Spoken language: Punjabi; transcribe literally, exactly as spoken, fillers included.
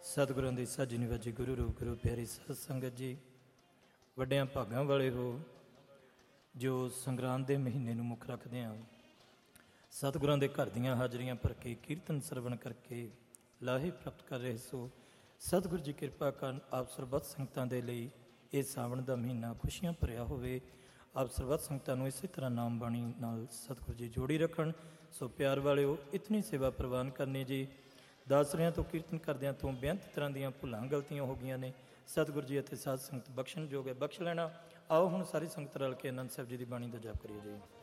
ਸਤਿਗੁਰਾਂ ਦੀ ਸਾਜੀ ਨਿਵਾਜੀ ਗੁਰੂ ਰੂਪ ਗੁਰੂ ਪਿਆਰੀ ਸਾਧ ਸੰਗਤ ਜੀ, ਵੱਡਿਆਂ ਭਾਗਾਂ ਵਾਲੇ ਹੋ ਜੋ ਸੰਗਰਾਂਦ ਦੇ ਮਹੀਨੇ ਨੂੰ ਮੁੱਖ ਰੱਖਦੇ ਹਾਂ। ਸਤਿਗੁਰਾਂ ਦੇ ਘਰ ਦੀਆਂ ਹਾਜ਼ਰੀਆਂ ਭਰ ਕੇ ਕੀਰਤਨ ਸਰਵਣ ਕਰਕੇ ਲਾਹੇ ਪ੍ਰਾਪਤ ਕਰ ਰਹੇ ਸੋ। ਸਤਿਗੁਰੂ ਜੀ ਕਿਰਪਾ ਕਰਨ ਆਪ ਸਰਬੱਤ ਸੰਗਤਾਂ ਦੇ ਲਈ ਇਹ ਸਾਵਣ ਦਾ ਮਹੀਨਾ ਖੁਸ਼ੀਆਂ ਭਰਿਆ ਹੋਵੇ। ਆਪ ਸਰਬੱਤ ਸੰਗਤਾਂ ਨੂੰ ਇਸੇ ਤਰ੍ਹਾਂ ਨਾਮ ਬਾਣੀ ਨਾਲ ਸਤਿਗੁਰੂ ਜੀ ਜੋੜੀ ਰੱਖਣ। ਸੋ ਪਿਆਰ ਵਾਲਿਓ, ਇਤਨੀ ਸੇਵਾ ਪ੍ਰਵਾਨ ਕਰਨੀ ਜੀ। ਦਾਸਰਿਆਂ ਤੋਂ ਕੀਰਤਨ ਕਰਦਿਆਂ ਤੋਂ ਬੇਅੰਤ ਤਰ੍ਹਾਂ ਦੀਆਂ ਭੁੱਲਾਂ ਗਲਤੀਆਂ ਹੋ ਗਈਆਂ ਨੇ। ਸਤਿਗੁਰੂ ਜੀ ਅਤੇ ਸਾਧ ਸੰਗਤ ਬਖਸ਼ਣ ਯੋਗ ਹੈ, ਬਖਸ਼ ਲੈਣਾ। ਆਓ ਹੁਣ ਸਾਰੀ ਸੰਗਤ ਰਲ ਕੇ ਆਨੰਦ ਸਾਹਿਬ ਜੀ ਦੀ ਬਾਣੀ ਦਾ ਜਾਪ ਕਰੀਏ ਜੀ।